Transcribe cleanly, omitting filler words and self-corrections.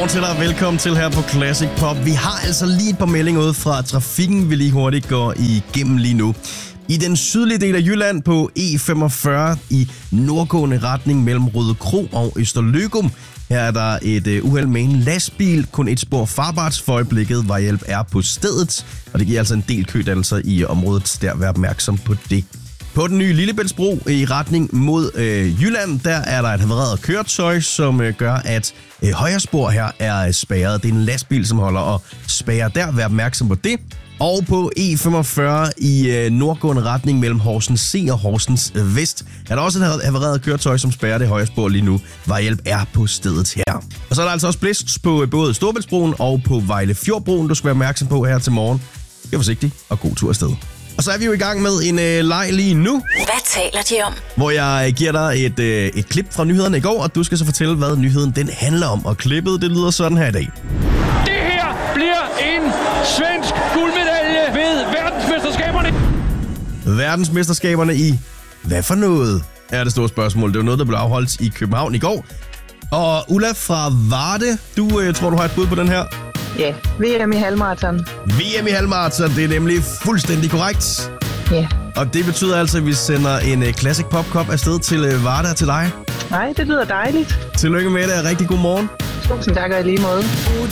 Godmorgen til dig, og velkommen til her på Classic Pop. Vi har altså lige et par meldinger ud fra trafikken, vi lige hurtigt går igennem lige nu. I den sydlige del af Jylland på E45 i nordgående retning mellem Rødekro og Østerløgum. Her er der et uheld med en lastbil, kun et spor farbart for øjeblikket. Vejhjælp er på stedet, og det giver altså en del kødannelser i området. Der vær opmærksom på det. På den nye Lillebæltsbro i retning mod Jylland, der er der et havareret køretøj, som gør, at højre spor her er spærret. Det er en lastbil, som holder og spærrer der. Vær opmærksom på det. Og på E45 i nordgående retning mellem Horsens C og Horsens Vest er der også et havareret køretøj, som spærrer det højre spor lige nu. Vejhjælp er på stedet her. Og så er der altså også blæst på både Storebæltsbroen og på Vejle Fjordbroen, du skal være opmærksom på her til morgen. Vær forsigtig og god tur afsted. Og så er vi jo i gang med en leg lige nu. Hvad taler de om? Hvor jeg giver dig et klip fra nyhederne i går, og du skal så fortælle, hvad nyheden den handler om. Og klippet, det lyder sådan her i dag. Det her bliver en svensk guldmedalje ved verdensmesterskaberne. Verdensmesterskaberne i hvad for noget, er det store spørgsmål. Det var noget, der blev afholdt i København i går. Og Ulla fra Varde, du tror, du har et bud på den her? Ja, VM i halvmarathon. VM i halvmarathon, det er nemlig fuldstændig korrekt. Ja. Og det betyder altså, at vi sender en Classic Pop Cup afsted til Varde og til dig. Nej, det lyder dejligt. Tillykke med det, og rigtig god morgen. Tusind tak, og i lige måde.